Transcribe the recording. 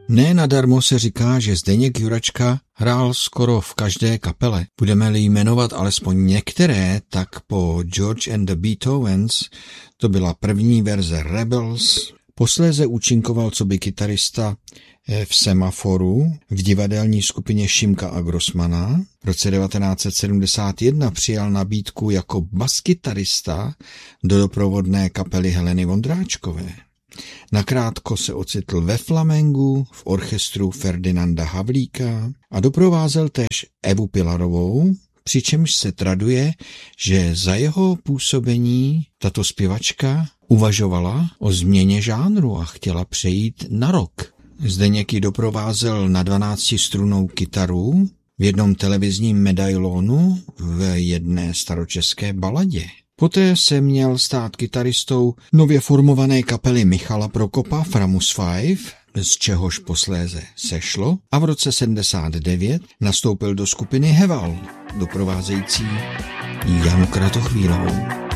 Ne nadarmo se říká, že Zdeněk Jurečka hrál skoro v každé kapele. Budeme-li jmenovat alespoň některé, tak po George and the Beethovens to byla první verze Rebels, posléze účinkoval coby kytarista v Semaforu v divadelní skupině Šimka a Grossmana. V roce 1971 přijal nabídku jako baskytarista do doprovodné kapely Heleny Vondráčkové. Nakrátko se ocitl ve Flamengu v orchestru Ferdinanda Havlíka a doprovázel též Evu Pilarovou, přičemž se traduje, že za jeho působení tato zpěvačka uvažovala o změně žánru a chtěla přejít na rock. Zdeněk ji doprovázel na 12strunnou kytaru v jednom televizním medailonu v jedné staročeské baladě. Poté se měl stát kytaristou nově formované kapely Michala Prokopa Framus 5, z čehož posléze sešlo, a v roce 79 nastoupil do skupiny Heval, doprovázející Janu Kratochvílovou.